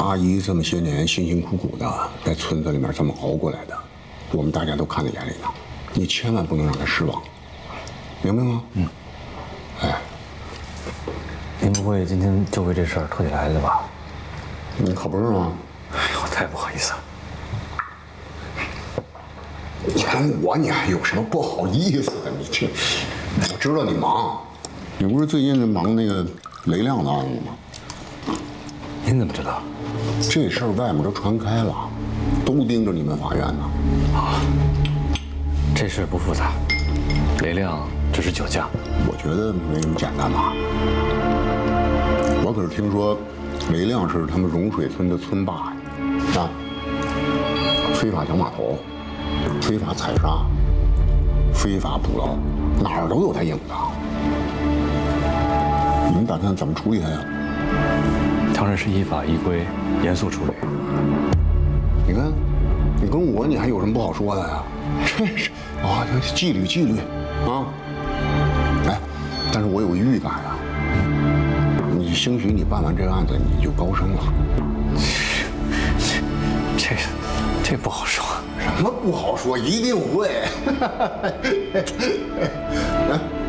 阿姨这么些年辛辛苦苦的在村子里面这么熬过来的，我们大家都看在眼里呢。你千万不能让她失望，明白吗？嗯。哎， 您不会今天就为这事儿特地来的吧？ 你可不是吗？ 哎呦，太不好意思了。 你看我，你还有什么不好意思的？你这，我知道你忙，你不是最近忙那个雷亮的案子吗？ 您怎么知道？ 这事儿外面都传开了，都盯着你们法院呢。 啊，这事不复杂，雷亮只是酒驾。 我觉得没那么简单吧。我可是听说，雷亮是他们融水村的村霸呀，啊，非法抢码头，非法采砂，非法捕捞，哪儿都有他影子。你们打算怎么处理他呀？ 当然是依法依规，严肃处理。 你看，你跟我，你还有什么不好说的呀？真是啊，纪律纪律啊！哎，但是我有个预感呀，你兴许你办完这个案子你就高升了。 这不好说。 什么不好说？一定会。来。